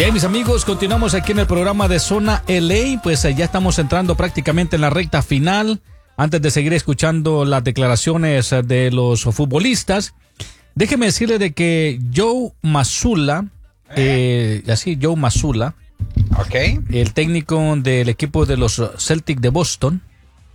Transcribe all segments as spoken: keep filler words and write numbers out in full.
Bien, mis amigos, continuamos aquí en el programa de Zona L A. Pues eh, ya estamos entrando prácticamente en la recta final. Antes de seguir escuchando las declaraciones eh, de los futbolistas, déjeme decirle de que Joe Mazzulla, eh, así Joe Mazzulla, okay, el técnico del equipo de los Celtics de Boston,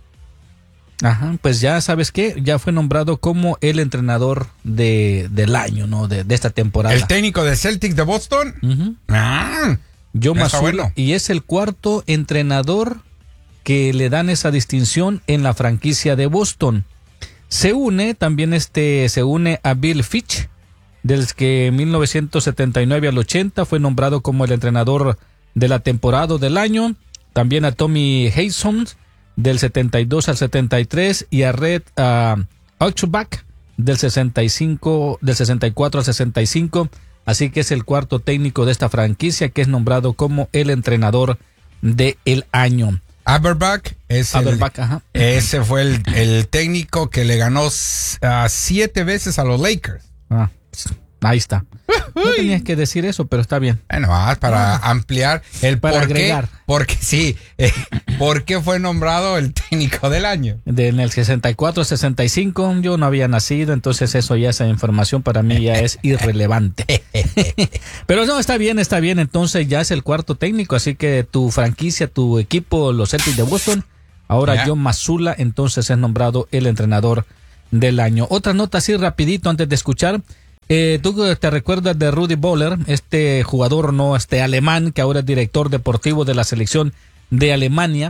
ajá, pues ya sabes qué, ya fue nombrado como el entrenador de, del año, ¿no? De, de esta temporada. ¿El técnico de Celtics de Boston? Uh-huh. Ah, Joe Mazzulla, bueno. Y es el cuarto entrenador que le dan esa distinción en la franquicia de Boston. Se une, también este, se une a Bill Fitch, del que en mil novecientos setenta y nueve al ochenta fue nombrado como el entrenador de la temporada del año. También a Tommy Haysom, del setenta y dos al setenta y tres, y a Red uh, Auerbach del sesenta y cinco, del sesenta y cuatro al sesenta y cinco. Así que es el cuarto técnico de esta franquicia que es nombrado como el entrenador del año. Auerbach es Auerbach, el, ajá. ese fue el, el técnico que le ganó uh, siete veces a los Lakers. Ah, ahí está. No tenías que decir eso, pero está bien. Bueno, más para ah, ampliar el para por agregar. Qué, porque sí, eh, ¿por qué fue nombrado el técnico del año? De, en el sesenta y cuatro sesenta y cinco yo no había nacido, entonces eso ya, esa información para mí ya es irrelevante. Pero no, está bien, está bien, entonces ya es el cuarto técnico, así que tu franquicia, tu equipo, los Celtics de Boston, ahora yeah. Joe Mazzulla, entonces es nombrado el entrenador del año. Otra nota así rapidito antes de escuchar. Eh, ¿Tú te recuerdas de Rudi Völler, este jugador no este alemán que ahora es director deportivo de la selección de Alemania?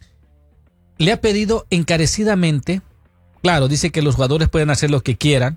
Le ha pedido encarecidamente, claro, dice que los jugadores pueden hacer lo que quieran,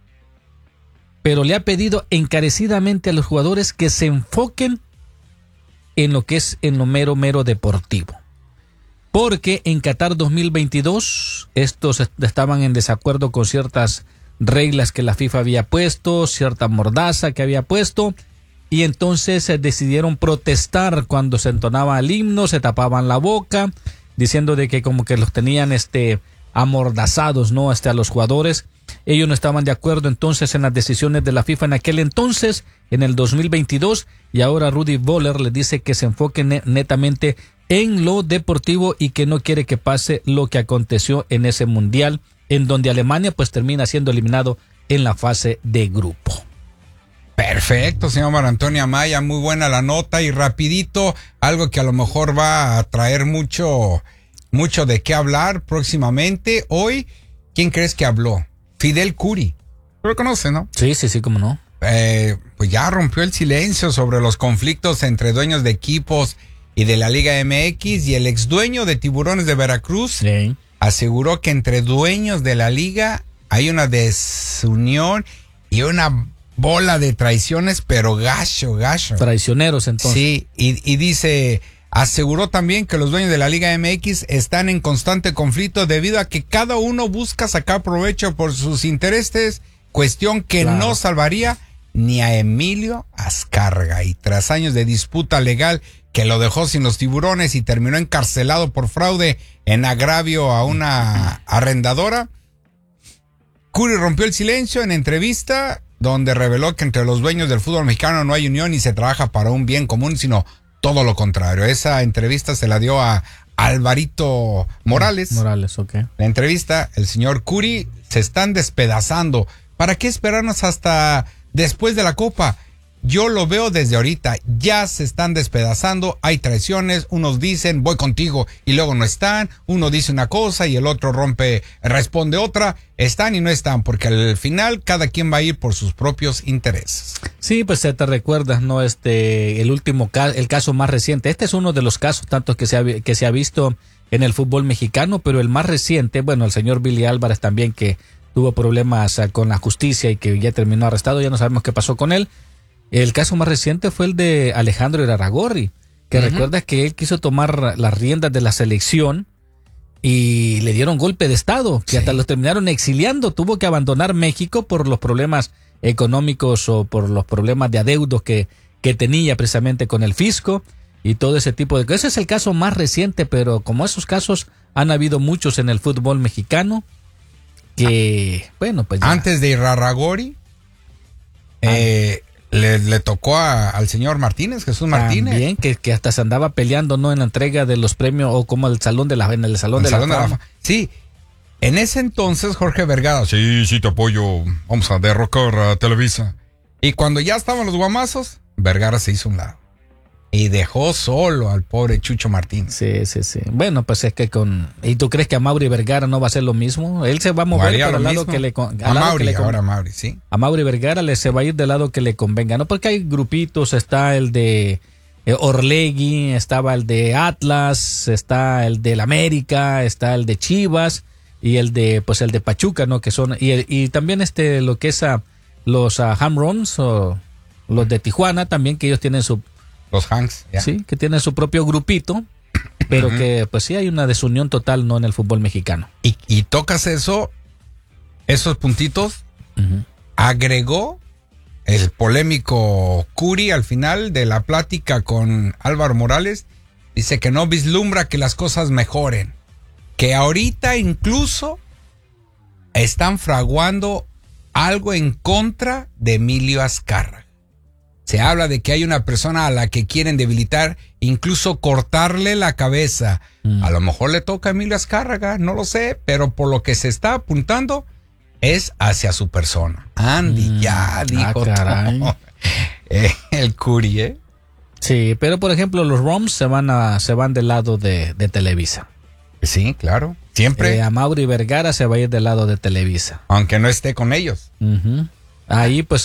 pero le ha pedido encarecidamente a los jugadores que se enfoquen en lo que es en lo mero mero deportivo. Porque en Qatar dos mil veintidós estos estaban en desacuerdo con ciertas reglas que la FIFA había puesto, cierta mordaza que había puesto, y entonces eh, decidieron protestar cuando se entonaba el himno, se tapaban la boca, diciendo de que como que los tenían este amordazados, ¿no? Este, a los jugadores. Ellos no estaban de acuerdo entonces en las decisiones de la FIFA en aquel entonces, en el dos mil veintidós, y ahora Rudi Völler le dice que se enfoque netamente en lo deportivo y que no quiere que pase lo que aconteció en ese mundial, en donde Alemania pues termina siendo eliminado en la fase de grupo. Perfecto, señor Mar Antonio Amaya, muy buena la nota y rapidito, algo que a lo mejor va a traer mucho, mucho de qué hablar próximamente. Hoy, ¿quién crees que habló? Fidel Curi. ¿Lo conoce, no? Sí, sí, sí, cómo no. Eh, pues ya rompió el silencio sobre los conflictos entre dueños de equipos y de la Liga M X, y el ex dueño de Tiburones de Veracruz sí. aseguró que entre dueños de la liga hay una desunión y una bola de traiciones, pero gacho, gacho. Traicioneros, entonces. Sí, y, y dice, aseguró también que los dueños de la Liga M X están en constante conflicto debido a que cada uno busca sacar provecho por sus intereses, cuestión que claro. no salvaría ni a Emilio Azcárraga. Y tras años de disputa legal que lo dejó sin los Tiburones y terminó encarcelado por fraude en agravio a una arrendadora, Curi rompió el silencio en entrevista donde reveló que entre los dueños del fútbol mexicano no hay unión y se trabaja para un bien común, sino todo lo contrario. Esa entrevista se la dio a Alvarito Morales. Morales, ok. La entrevista, el señor Curi, se están despedazando. ¿Para qué esperarnos hasta después de la Copa? Yo lo veo desde ahorita, ya se están despedazando, hay traiciones, unos dicen voy contigo y luego no están, uno dice una cosa y el otro rompe, responde otra, están y no están, porque al final cada quien va a ir por sus propios intereses. Sí, pues se te recuerda, ¿no? Este, el último caso, el caso más reciente, este es uno de los casos tantos que se ha, que se ha visto en el fútbol mexicano, pero el más reciente, bueno, el señor Billy Álvarez también, que tuvo problemas con la justicia y que ya terminó arrestado, ya no sabemos qué pasó con él. El caso más reciente fue el de Alejandro Irarrágorri, que uh-huh. recuerda que él quiso tomar las riendas de la selección y le dieron golpe de estado, que sí. hasta los terminaron exiliando, tuvo que abandonar México por los problemas económicos o por los problemas de adeudos que, que tenía precisamente con el fisco y todo ese tipo de cosas. Ese es el caso más reciente, pero como esos casos han habido muchos en el fútbol mexicano, que, bueno, pues ya. Antes de Irarrágorri, eh... Le, le tocó a, al señor Martínez, Jesús Martínez. También, que, que hasta se andaba peleando, ¿no? En la entrega de los premios, o como el salón de la, en el salón, el de, salón la de la fama. Sí, en ese entonces Jorge Vergara, sí, sí te apoyo, vamos a derrocar a Televisa. Y cuando ya estaban los guamazos, Vergara se hizo un lado. Y dejó solo al pobre Chucho Martínez. Sí, sí, sí. Bueno, pues es que con... ¿Y tú crees que a Mauri Vergara no va a hacer lo mismo? Él se va a mover por el lado mismo. que le... Al a lado Mauri, que le ahora a Mauri, sí. A Mauri Vergara le se va a ir del lado que le convenga, ¿no? Porque hay grupitos, está el de eh, Orlegui, estaba el de Atlas, está el del América, está el de Chivas y el de, pues el de Pachuca, ¿no? Que son... Y, y también este, lo que es a, los uh, Ham Runs o los de Tijuana también, que ellos tienen su... Los Hanks, yeah. Sí, que tienen su propio grupito, pero uh-huh. que pues sí hay una desunión total, ¿no? En el fútbol mexicano. Y, y tocas eso, esos puntitos, uh-huh. agregó el polémico Curi al final de la plática con Álvaro Morales, dice que no vislumbra que las cosas mejoren, que ahorita incluso están fraguando algo en contra de Emilio Azcárraga. Se habla de que hay una persona a la que quieren debilitar, incluso cortarle la cabeza. Mm. A lo mejor le toca a Emilio Azcárraga, no lo sé, pero por lo que se está apuntando es hacia su persona. Andy, mm. ya dijo ah, caray. eh, el Curi, ¿eh? Sí, pero por ejemplo los Roms se van a se van del lado de, de Televisa. Sí, claro. Siempre. Eh, a Mauri Vergara se va a ir del lado de Televisa. Aunque no esté con ellos. Uh-huh. Ahí pues